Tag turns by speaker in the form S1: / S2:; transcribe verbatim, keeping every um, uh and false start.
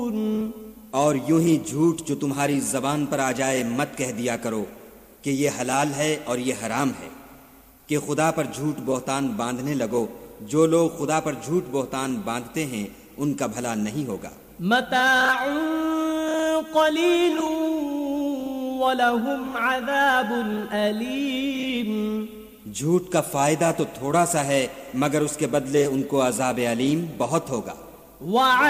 S1: और यूं ही झूठ जो तुम्हारी जबान पर आ जाए मत कह दिया करो कि ये हलाल है और ये हराम है, कि खुदा पर झूठ बोहतान बांधने लगो। जो लोग खुदा पर झूठ बोहतान बांधते हैं उनका भला नहीं होगा।
S2: मताउन क़लीलुन वलहुम अज़ाबुन अलीम।
S1: झूठ का फायदा तो थोड़ा सा है मगर उसके बदले उनको अज़ाब अलीम बहुत होगा।